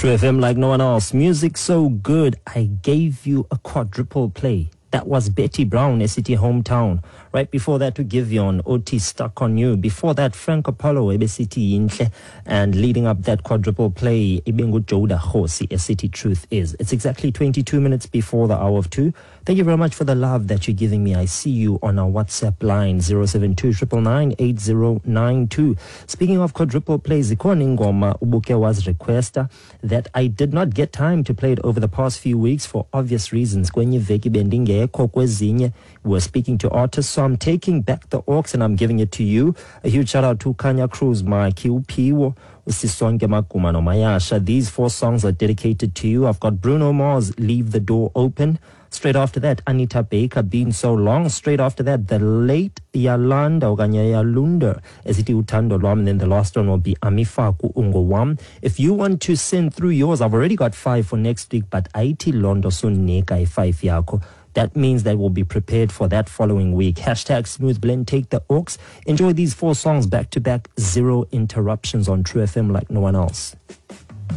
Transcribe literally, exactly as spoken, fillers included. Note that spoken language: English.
True F M like no one else. Music so good, I gave you a quadruple play. That was Betty Brown, S C T Hometown. Right before that, to Giveon, O T Stuck on You. Before that, Frank Apollo, A B C T Intle. And leading up that quadruple play, Ibengu Joda Hosi, S C T Truth Is. It's exactly twenty-two minutes before the hour of two. Thank you very much for the love that you're giving me. I see you on our WhatsApp line, zero seven two nine nine eight zero nine two. Speaking of quadruple plays, Ikon Ngoma Ubuke was requester that I did not get time to play it over the past few weeks for obvious reasons. Kwenye veki bendinge kokwezinye. We're speaking to artists, so I'm taking back the aux and I'm giving it to you. A huge shout out to Kanya Cruz, my Kiupiwo, Usisonke Makumano Mayasha. These four songs are dedicated to you. I've got Bruno Mars, Leave the Door Open. Straight after that, Anita Baker, Been So Long. Straight after that, the late Yalanda Oganya Yalunda, Eziti Utando Lom. And then the last one will be Amifaku Ungowam. If you want to send through yours, I've already got five for next week, but Aiti Londo Sun Nekai five Yako. That means that we'll be prepared for that following week. Hashtag Smooth Blend, take the aux. Enjoy these four songs back to back, zero interruptions on True F M like no one else.